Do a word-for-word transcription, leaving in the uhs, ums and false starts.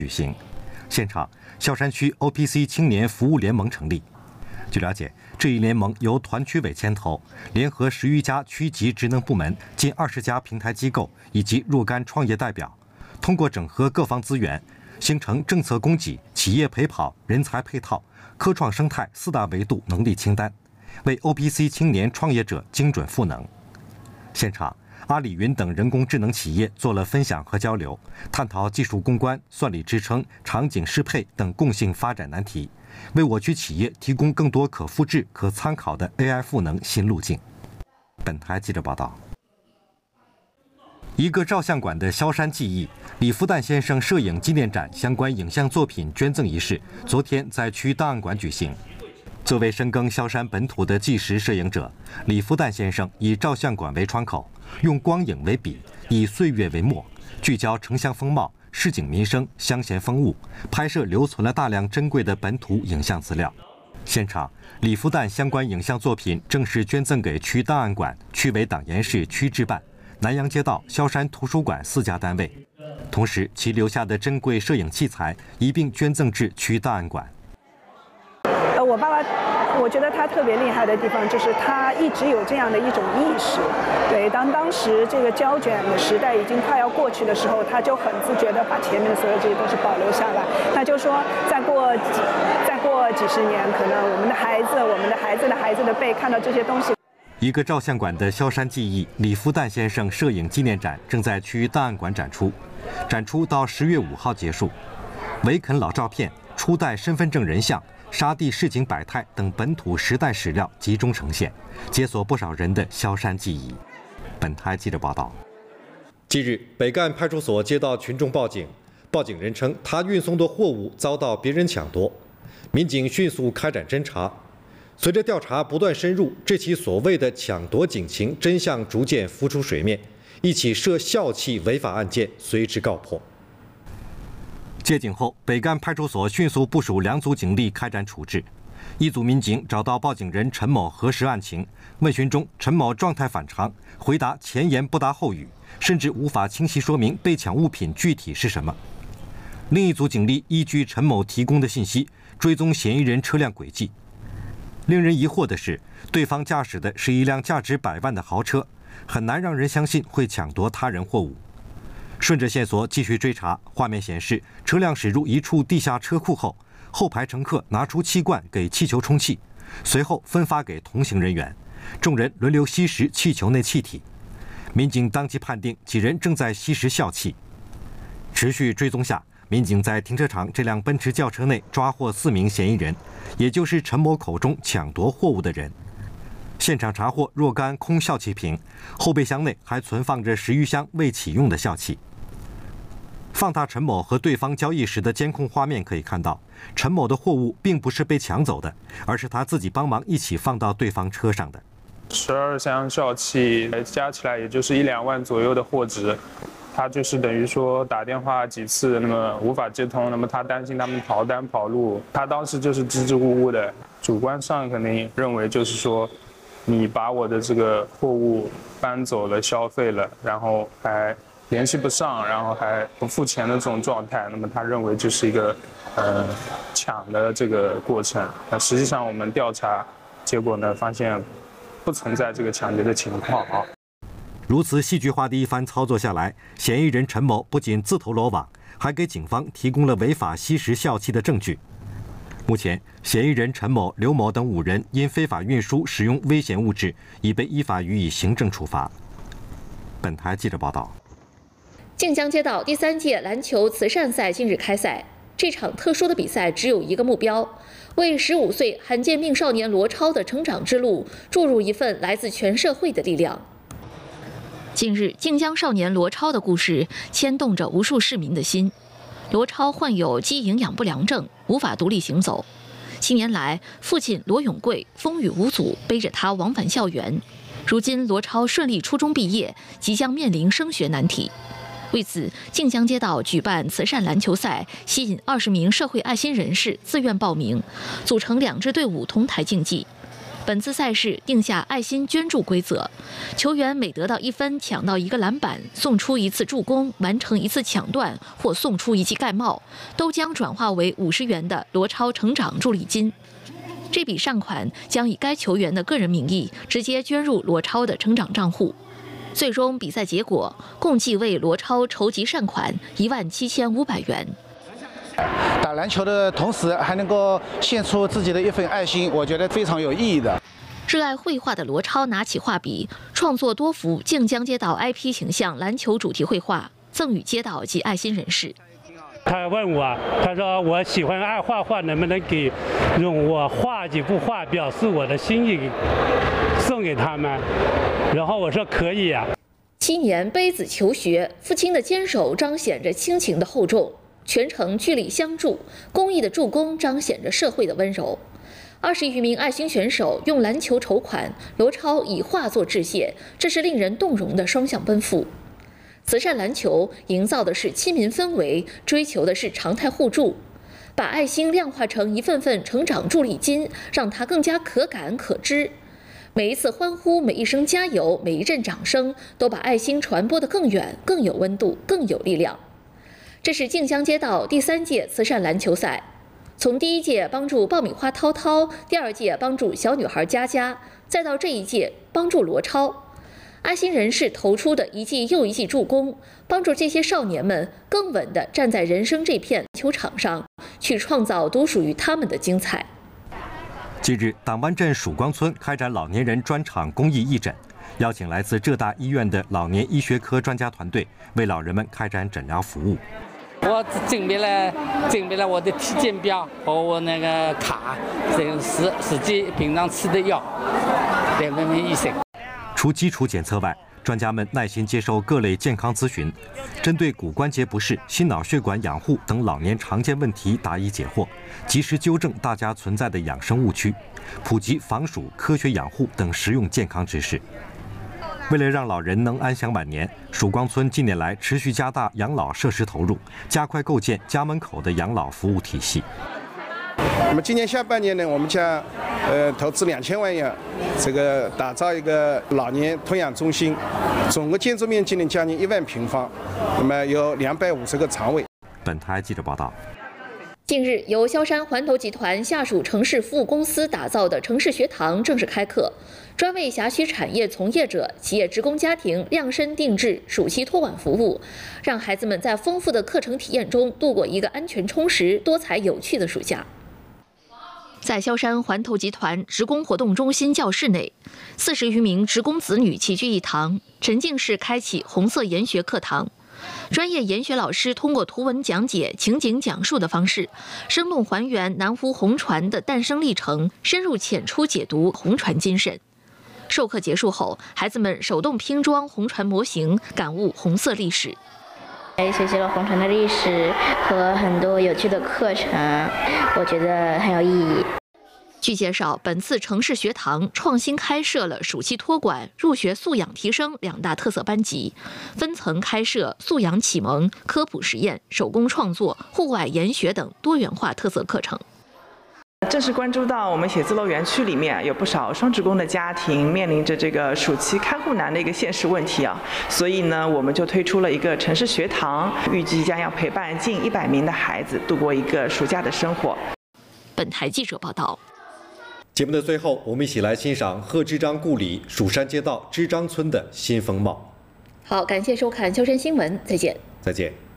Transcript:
举行。现场，萧山区 O P C 青年服务联盟成立。据了解，这一联盟由团区委牵头，联合十余家区级职能部门、近二十家平台机构以及若干创业代表，通过整合各方资源，形成政策供给、企业陪跑、人才配套、科创生态四大维度能力清单，为 O P C 青年创业者精准赋能。现场，阿里云等人工智能企业做了分享和交流，探讨技术攻关、算力支撑、场景适配等共性发展难题，为我区企业提供更多可复制、可参考的 A I 赋能新路径。本台记者报道。一个照相馆的萧山记忆李福旦先生摄影纪念展相关影像作品捐赠仪式，昨天在区档案馆举行。作为深耕萧山本土的纪实摄影者，李福旦先生以照相馆为窗口，用光影为笔，以岁月为墨，聚焦城乡风貌、市井民生、乡闲风物，拍摄留存了大量珍贵的本土影像资料。现场，李福旦相关影像作品正式捐赠给区档案馆、区委党研室区治办、南阳街道萧山图书馆四家单位，同时其留下的珍贵摄影器材一并捐赠至区档案馆。 呃，我爸爸，我觉得他特别厉害的地方就是他一直有这样的一种意识。对，当当时这个胶卷的时代已经快要过去的时候，他就很自觉地把前面所有这些东西保留下来。他就说，再过几再过几十年，可能我们的孩子、我们的孩子的孩子的辈看到这些东西。 一个照相馆的萧山记忆李福旦先生摄影纪念展正在区档案馆展出，展出到十月五号结束。维肯老照片、初代身份证人像、沙地市井百态等本土时代史料集中呈现，解锁不少人的萧山记忆。本台记者报道。近日，北干派出所接到群众报警，报警人称他运送的货物遭到别人抢夺，民警迅速开展侦查。随着调查不断深入，这起所谓的抢夺警情真相逐渐浮出水面，一起涉校气违法案件随之告破。接警后，北干派出所迅速部署两组警力开展处置。一组民警找到报警人陈某核实案情，问询中陈某状态反常，回答前言不搭后语，甚至无法清晰说明被抢物品具体是什么。另一组警力依据陈某提供的信息，追踪嫌疑人车辆轨迹。令人疑惑的是，对方驾驶的是一辆价值百万的豪车，很难让人相信会抢夺他人货物。顺着线索继续追查，画面显示车辆驶入一处地下车库后，后排乘客拿出气罐给气球充气，随后分发给同行人员，众人轮流吸食气球内气体。民警当即判定几人正在吸食笑气。持续追踪下，民警在停车场这辆奔驰轿车内抓获四名嫌疑人，也就是陈某口中抢夺货物的人。现场查获若干空笑气瓶，后备箱内还存放着十余箱未启用的笑气。放大陈某和对方交易时的监控画面可以看到，陈某的货物并不是被抢走的，而是他自己帮忙一起放到对方车上的。 十二箱笑气加起来也就是一两万左右的货值，他就是等于说打电话几次，那么无法接通，那么他担心他们跑单跑路，他当时就是支支吾吾的，主观上肯定认为就是说，你把我的这个货物搬走了、消费了，然后还联系不上，然后还不付钱的这种状态，那么他认为就是一个呃抢的这个过程。那实际上我们调查结果呢，发现不存在这个抢劫的情况啊。 如此戏剧化的一番操作下来，嫌疑人陈某不仅自投罗网，还给警方提供了违法吸食笑气的证据。目前，嫌疑人陈某、刘某等五人因非法运输使用危险物质，已被依法予以行政处罚。本台记者报道。 晋江街道第三届篮球慈善赛近日开赛，这场特殊的比赛只有一个目标，为十五岁罕见病少年罗超的成长之路注入一份来自全社会的力量。近日，晋江少年罗超的故事牵动着无数市民的心。罗超患有肌营养不良症，无法独立行走。七年来，父亲罗永贵风雨无阻背着他往返校园。如今，罗超顺利初中毕业，即将面临升学难题。为此，晋江街道举办慈善篮球赛，吸引二十名社会爱心人士自愿报名，组成两支队伍同台竞技。 本次赛事定下爱心捐助规则，球员每得到一分、抢到一个篮板、送出一次助攻、完成一次抢断或送出一记盖帽，都将转化为五十元的罗超成长助力金。这笔善款将以该球员的个人名义直接捐入罗超的成长账户。最终比赛结果共计为罗超筹集善款一万七千五百元。 打篮球的同时还能够献出自己的一份爱心，我觉得非常有意义的。 热爱绘画的罗超拿起画笔，创作多幅靖江街道 I P 形象篮球主题绘画，赠予街道及爱心人士。 他问我，他说我喜欢爱画画，能不能给用我画几幅画表示我的心意，送给他们？然后我说可以啊。 七年背子求学，父亲的坚守彰显着亲情的厚重。全程据理相助，公益的助攻彰显着社会的温柔。二十余名爱心选手用篮球筹款，罗超以画作致谢，这是令人动容的双向奔赴。慈善篮球营造的是亲民氛围，追求的是常态互助，把爱心量化成一份份成长助力金，让它更加可感可知。每一次欢呼，每一声加油，每一阵掌声，都把爱心传播得更远、更有温度、更有力量。这是靖江街道第三届慈善篮球赛，从第一届帮助爆米花涛涛，第二届帮助小女孩佳佳，再到这一届帮助罗超，爱心人士投出的一记又一记助攻，帮助这些少年们更稳地站在人生这片球场上，去创造独属于他们的精彩。 近日，党湾镇曙光村开展老年人专场公益义诊，邀请来自浙大医院的老年医学科专家团队为老人们开展诊疗服务。 我准备了准备了我的体检表和我那个卡，这个是实际平常吃的药，来问问医生。 除基础检测外，专家们耐心接受各类健康咨询，针对骨关节不适、心脑血管养护等老年常见问题答疑解惑，及时纠正大家存在的养生误区，普及防暑、科学养护等实用健康知识。为了让老人能安享晚年，曙光村近年来持续加大养老设施投入，加快构建家门口的养老服务体系。 那么今年下半年呢，我们将呃投资两千万元，这个打造一个老年托养中心，总个建筑面积呢将近一万平方，那么有两百五十个床位。 本台记者报道。 近日，由萧山环投集团下属城市服务公司打造的城市学堂正式开课，专为辖区产业从业者、企业职工家庭量身定制暑期托管服务，让孩子们在丰富的课程体验中度过一个安全、充实、多彩、有趣的暑假。在萧山环投集团职工活动中心教室内，四十余名职工子女齐聚一堂，沉浸式开启红色研学课堂。专业研学老师通过图文讲解、情景讲述的方式，生动还原南湖红船的诞生历程，深入浅出解读红船精神。授课结束后，孩子们手动拼装红船模型，感悟红色历史。 学习了红船的历史和很多有趣的课程，我觉得很有意义。 据介绍，本次城市学堂创新开设了暑期托管、入学素养提升两大特色班级，分层开设素养启蒙、科普实验、手工创作、户外研学等多元化特色课程。 正是关注到我们写字楼园区里面有不少双职工的家庭面临着这个暑期看护难的一个现实问题啊，所以呢，我们就推出了一个城市学堂，预计将要陪伴近一百名的孩子度过一个暑假的生活。 本台记者报道。 节目的最后，我们一起来欣赏贺知章故里蜀山街道知章村的新风貌。 好，感谢收看萧山新闻，再见。 再见。